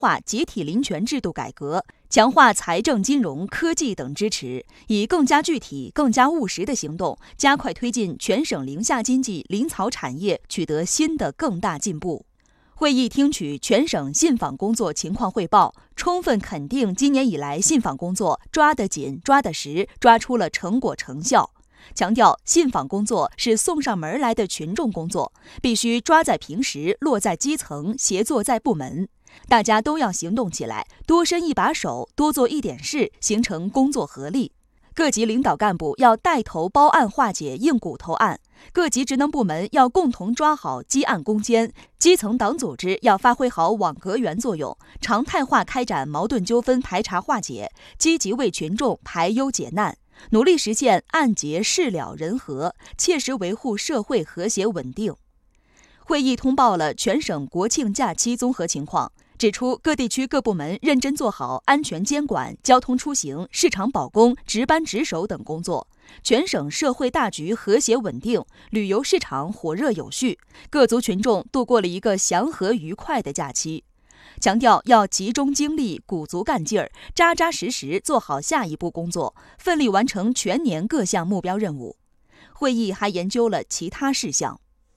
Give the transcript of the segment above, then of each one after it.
化集体林权制度改革，强化财政、金融、科技等支持，以更加具体、更加务实的行动，加快推进全省林下经济、林草产业取得新的更大进步。会议听取全省信访工作情况汇报，充分肯定今年以来信访工作抓得紧、抓得实，抓出了成果成效。强调信访工作是送上门来的群众工作，必须抓在平时，落在基层，协作在部门。大家都要行动起来，多伸一把手，多做一点事，形成工作合力。各级领导干部要带头包案化解硬骨头案，各级职能部门要共同抓好积案攻坚，基层党组织要发挥好网格员作用，常态化开展矛盾纠纷排查化解，积极为群众排忧解难，努力实现案结事了人和，切实维护社会和谐稳定。会议通报了全省国庆假期综合情况，指出各地区各部门认真做好安全监管、交通出行、市场保供、值班值守等工作，全省社会大局和谐稳定，旅游市场火热有序，各族群众度过了一个祥和愉快的假期。强调要集中精力、鼓足干劲儿，扎扎实实做好下一步工作，奋力完成全年各项目标任务。会议还研究了其他事项。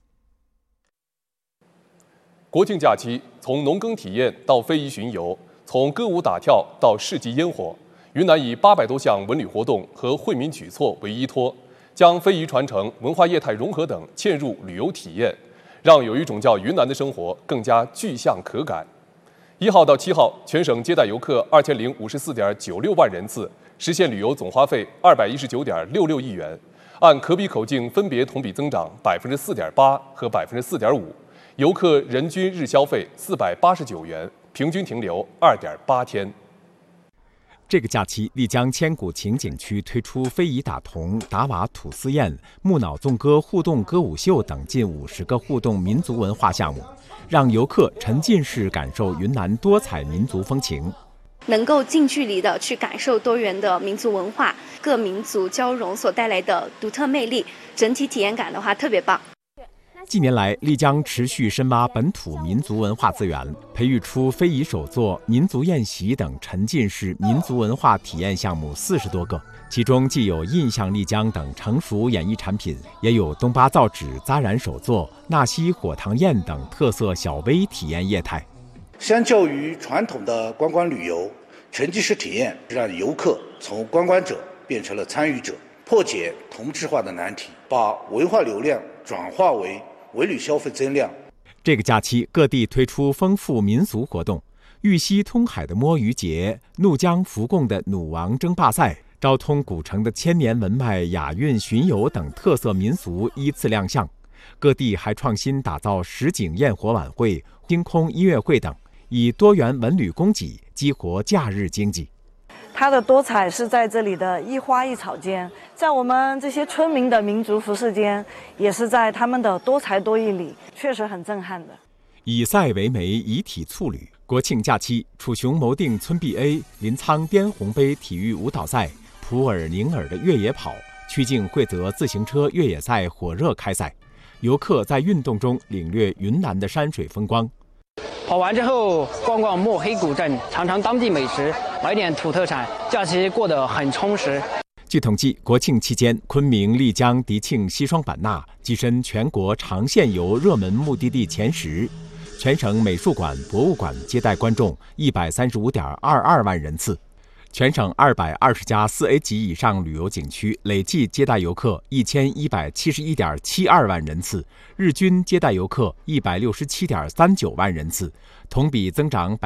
国庆假期，从农耕体验到非遗巡游，从歌舞打跳到市集烟火，云南以800多项文旅活动和惠民举措为依托，将非遗传承、文化业态融合等嵌入旅游体验，让有一种叫云南的生活更加具象可感。1号到7号，全省接待游客2054.96万人次，实现旅游总花费219.66亿元，按可比口径分别同比增长4.8%和4.5%。游客人均日消费489元，平均停留2.8天。 这个假期，丽江千古情景区推出非遗打铜、打瓦吐丝砚、木脑纵歌互动歌舞秀等近50个互动民族文化项目，让游客沉浸式感受云南多彩民族风情。 能够近距离的去感受多元的民族文化，各民族交融所带来的独特魅力，整体体验感的话特别棒。 近年来，丽江持续深挖本土民族文化资源，培育出非遗手作、民族宴席等沉浸式民族文化体验项目40多个，其中既有印象丽江等成熟演艺产品，也有东巴造纸、扎染手作、纳西火塘宴等特色小微体验业态。 相较于传统的观光旅游，沉浸式体验让游客从观光者变成了参与者，破解同质化的难题，把文化流量转化为文旅消费增量。 这个假期，各地推出丰富民俗活动，玉溪通海的摸鱼节、怒江浮贡的弩王争霸赛、昭通古城的千年文脉雅韵巡游等特色民俗依次亮相。各地还创新打造实景焰火晚会、星空音乐会等，以多元文旅供给激活假日经济。 它的多彩是在这里的一花一草间，在我们这些村民的民族服饰间，也是在他们的多才多艺里，确实很震撼的。 以赛为媒，以体促旅。国庆假期，楚雄谋定村 BA、临沧滇红杯体育舞蹈赛、普洱宁洱的越野跑、曲靖惠泽自行车越野赛火热开赛，游客在运动中领略云南的山水风光。 跑完之后逛逛墨黑古镇，尝尝当地美食，买点土特产，假期过得很充实。 据统计，国庆期间，昆明、丽江、迪庆、西双版纳跻身全国长线游热门目的地前10。全省美术馆、博物馆接待观众135.22万人次。全省220家4A 级以上旅游景区累计接待游客1171.72万人次，日均接待游客167.39万人次，同比增长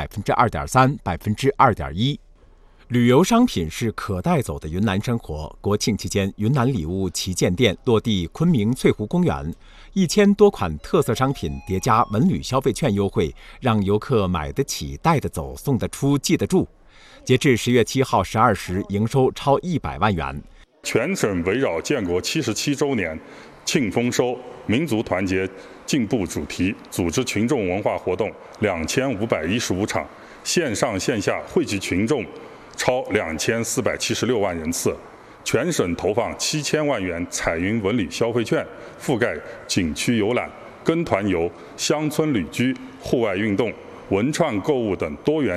2.3%、2.1%。旅游商品是可带走的云南生活。国庆期间，云南礼物旗舰店落地昆明翠湖公园，1000多款特色商品叠加文旅消费券优惠，让游客买得起、带得走、送得出、记得住。截至10月7号12时，营收超100万元。 全省围绕建国77周年庆丰收、民族团结进步主题，组织群众文化活动2515场，线上线下汇集群众超2476万人次。全省投放7000万元彩云文旅消费券，覆盖景区游览、跟团游、乡村旅居、户外运动、 文创购物等多元